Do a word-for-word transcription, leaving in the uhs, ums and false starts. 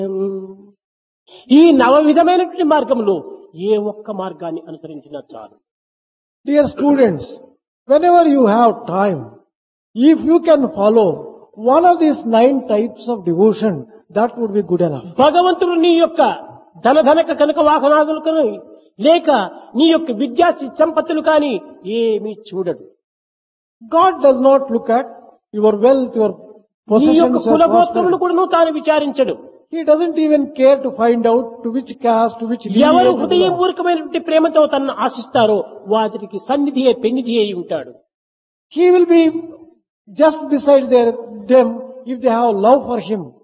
ఈ నవ విధమైనటువంటి మార్గంలో ఏ ఒక్క మార్గాన్ని అనుసరించినా చాలు. Dear students, whenever you have time, if you can follow one of these nine types of devotion, that would be good enough. భగవంతుడు నీ యొక్క ధనధనక కనుక వాహనాదులు కానీ లేక నీ యొక్క విద్యా సంపత్తులు కానీ ఏమీ చూడడు. God does not look at your wealth, your నీ యొక్క possessions, కుల your గోత్రములు prosperity. కూడా తాను విచారించడు. He doesn't even care to find out to which caste, to which ఎవరు lineage you belong. హృదయపూర్వకమైనటువంటి ప్రేమతో తనను ఆశిస్తారో వాటికి సన్నిధియే పెన్నిధి అయి ఉంటాడు. He will be just beside their, them if they have love for him.